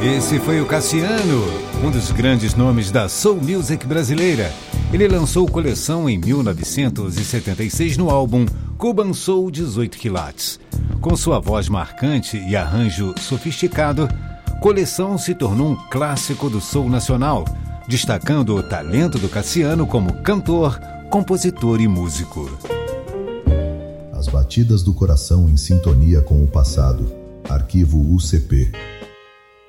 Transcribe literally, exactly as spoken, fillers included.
Esse foi o Cassiano, um dos grandes nomes da soul music brasileira. Ele lançou coleção em mil novecentos e setenta e seis no álbum Cuban Soul dezoito quilates. Com sua voz marcante e arranjo sofisticado, Coleção se tornou um clássico do soul nacional, destacando o talento do Cassiano como cantor, compositor e músico. As batidas do coração em sintonia com o passado. Arquivo U C P.